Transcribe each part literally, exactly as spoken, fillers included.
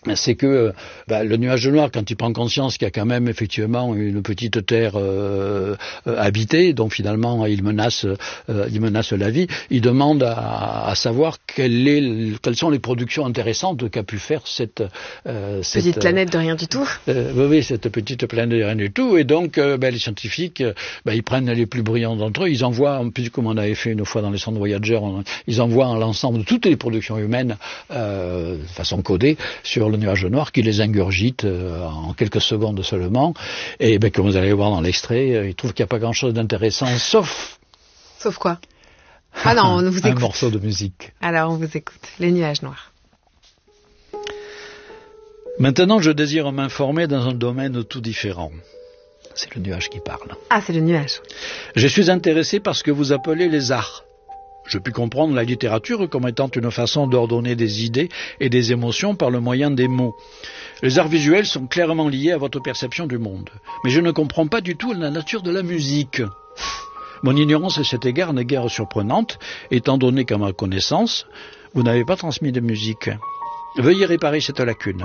c'est que bah, le nuage noir, quand il prend conscience qu'il y a quand même effectivement une petite terre euh, euh, habitée, dont finalement il menace, euh, il menace la vie, il demande à, à savoir quelle est, quelles sont les productions intéressantes qu'a pu faire cette, euh, cette petite planète de rien du tout. Euh, oui, oui, cette petite planète de rien du tout. Et donc, euh, bah, les scientifiques, euh, bah, ils prennent les plus brillants d'entre eux, ils envoient, en plus comme on avait fait une fois dans les sondes Voyager, on, ils envoient l'ensemble de toutes les productions humaines euh, de façon codée sur le nuage noir qui les ingurgite euh, en quelques secondes seulement. Et ben, comme vous allez voir dans l'extrait, euh, ils trouvent qu'il n'y a pas grand-chose d'intéressant, sauf... Sauf quoi? Ah non, on vous écoute. Un morceau de musique. Alors, on vous écoute. Les nuages noirs. Maintenant, je désire m'informer dans un domaine tout différent. C'est le nuage qui parle. Ah, c'est le nuage. Je suis intéressé par ce que vous appelez les arts. Je puis comprendre la littérature comme étant une façon d'ordonner des idées et des émotions par le moyen des mots. Les arts visuels sont clairement liés à votre perception du monde. Mais je ne comprends pas du tout la nature de la musique. Mon ignorance à cet égard n'est guère surprenante, étant donné qu'à ma connaissance, vous n'avez pas transmis de musique. Veuillez réparer cette lacune.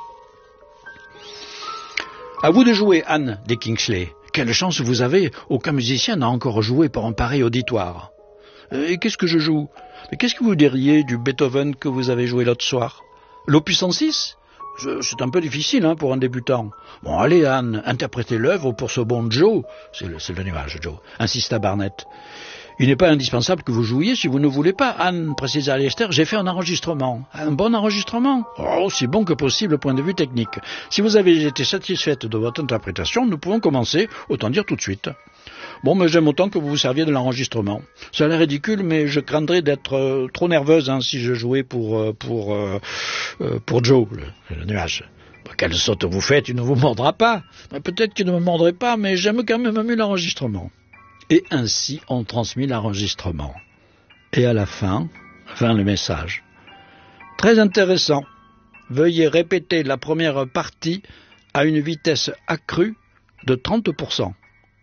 À vous de jouer, Anne, dit Kingsley. Quelle chance vous avez, aucun musicien n'a encore joué pour un pareil auditoire. Et qu'est-ce que je joue? Mais qu'est-ce que vous diriez du Beethoven que vous avez joué l'autre soir? L'opus cent six? C'est un peu difficile hein, pour un débutant. Bon, allez, Anne, interprétez l'œuvre pour ce bon Joe. C'est le, c'est le nuage, Joe, insista Barnett. Il n'est pas indispensable que vous jouiez si vous ne voulez pas, Anne, précisa Lester. J'ai fait un enregistrement. Un bon enregistrement? Oh, aussi bon que possible au point de vue technique. Si vous avez été satisfaite de votre interprétation, nous pouvons commencer, autant dire tout de suite. Bon, mais j'aime autant que vous vous serviez de l'enregistrement. Ça a l'air ridicule, mais je craindrais d'être euh, trop nerveuse hein, si je jouais pour, euh, pour, euh, euh, pour Joe, le, le nuage. Bah, quelle saute vous faites, il ne vous mordra pas. Bah, peut-être qu'il ne me mordrait pas, mais j'aime quand même mieux l'enregistrement. Et ainsi, on transmit l'enregistrement. Et à la fin, vint le message. Très intéressant. Veuillez répéter la première partie à une vitesse accrue de trente pour cent.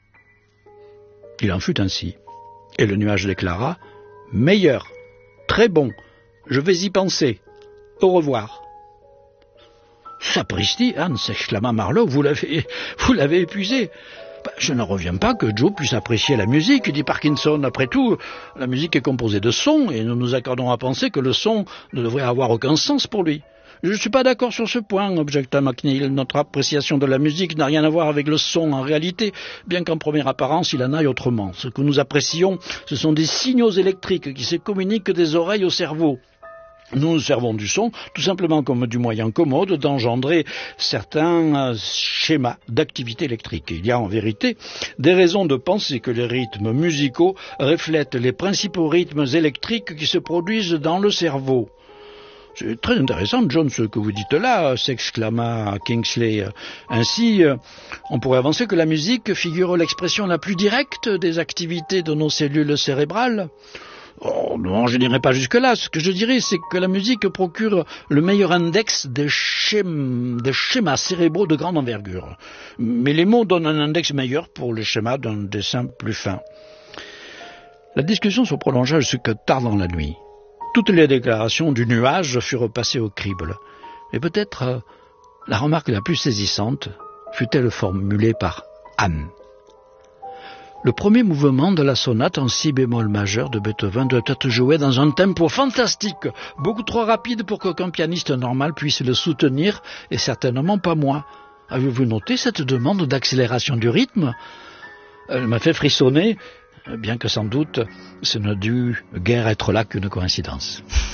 Il en fut ainsi. Et le nuage déclara « Meilleur, très bon, je vais y penser. Au revoir. » Sapristi, Anne, s'exclama Marlowe, vous l'avez, vous l'avez épuisé. Ben, je ne reviens pas que Joe puisse apprécier la musique, dit Parkinson. Après tout, la musique est composée de sons, et nous nous accordons à penser que le son ne devrait avoir aucun sens pour lui. Je ne suis pas d'accord sur ce point, objecta McNeil. Notre appréciation de la musique n'a rien à voir avec le son en réalité, bien qu'en première apparence il en aille autrement. Ce que nous apprécions, ce sont des signaux électriques qui se communiquent des oreilles au cerveau. Nous nous servons du son tout simplement comme du moyen commode d'engendrer certains schémas d'activité électrique. Il y a en vérité des raisons de penser que les rythmes musicaux reflètent les principaux rythmes électriques qui se produisent dans le cerveau. C'est très intéressant, John, ce que vous dites là, s'exclama Kingsley. Ainsi, on pourrait avancer que la musique figure l'expression la plus directe des activités de nos cellules cérébrales. Oh, non, je n'irai pas jusque-là. Ce que je dirais, c'est que la musique procure le meilleur index des, schém- des schémas cérébraux de grande envergure. Mais les mots donnent un index meilleur pour le schéma d'un dessin plus fin. La discussion se prolongea jusque tard dans la nuit. Toutes les déclarations du nuage furent passées au crible. Mais peut-être euh, la remarque la plus saisissante fut-elle formulée par Anne. Le premier mouvement de la sonate en si bémol majeur de Beethoven doit être joué dans un tempo fantastique, beaucoup trop rapide pour qu'aucun pianiste normal puisse le soutenir, et certainement pas moi. Avez-vous noté cette demande d'accélération du rythme? Elle m'a fait frissonner, bien que sans doute ce ne dut guère être là qu'une coïncidence.